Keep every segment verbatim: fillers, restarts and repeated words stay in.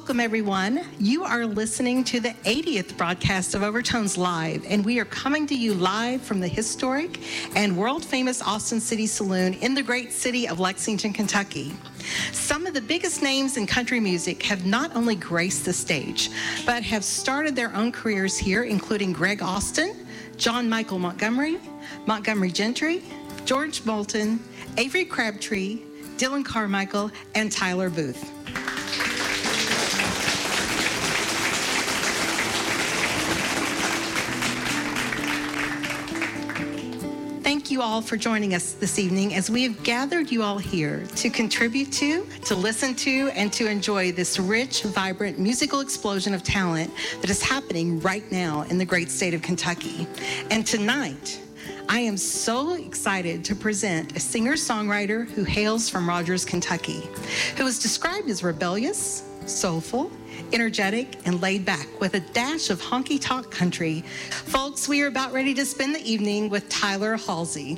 Welcome, everyone. You are listening to the eightieth broadcast of Overtones Live, and we are coming to you live from the historic and world-famous Austin City Saloon in the great city of Lexington, Kentucky. Some of the biggest names in country music have not only graced the stage, but have started their own careers here, including Greg Austin, John Michael Montgomery, Montgomery Gentry, George Moulton, Avery Crabtree, Dylan Carmichael, and Tyler Booth. Thank you all for joining us this evening as we have gathered you all here to contribute to, to listen to, and to enjoy this rich, vibrant musical explosion of talent that is happening right now in the great state of Kentucky. And tonight, I am so excited to present a singer-songwriter who hails from Rogers, Kentucky, who is described as rebellious, soulful, energetic, and laid back with a dash of honky-tonk country. Folks, we are about ready to spend the evening with Tyler Halsey.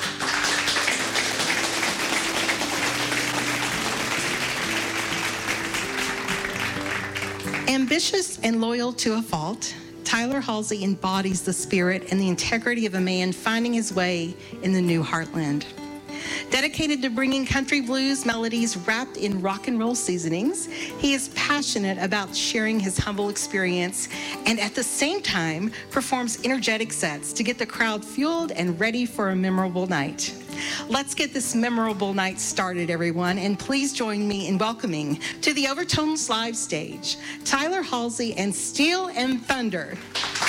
Ambitious and loyal to a fault, Tyler Halsey embodies the spirit and the integrity of a man finding his way in the new heartland. Dedicated to bringing country blues melodies wrapped in rock and roll seasonings, he is passionate about sharing his humble experience and at the same time performs energetic sets to get the crowd fueled and ready for a memorable night. Let's get this memorable night started, everyone, and please join me in welcoming to the Overtones Live stage, Tyler Halsey and Steel and Thunder.